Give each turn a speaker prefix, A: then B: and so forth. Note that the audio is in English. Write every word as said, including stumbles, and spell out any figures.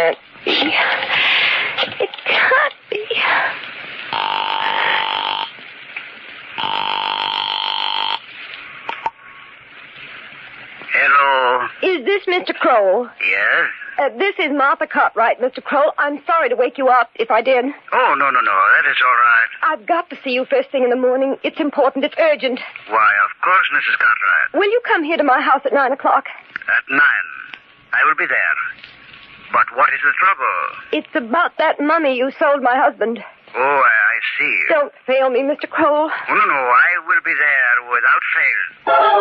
A: can't be. It can't be.
B: Hello.
A: Is this Mister Kroll?
B: Yes?
A: Uh, this is Martha Cartwright, Mister Kroll. I'm sorry to wake you up, if I did.
B: Oh, no, no, no. That is all right.
A: I've got to see you first thing in the morning. It's important. It's urgent.
B: Why, of course, Missus Cartwright.
A: Will you come here to my house at nine o'clock?
B: At nine. I will be there. But what is the trouble?
A: It's about that mummy you sold my husband.
B: Oh, I, I see.
A: Don't fail me, Mister Kroll.
B: Oh, no, no. I will be there without fail.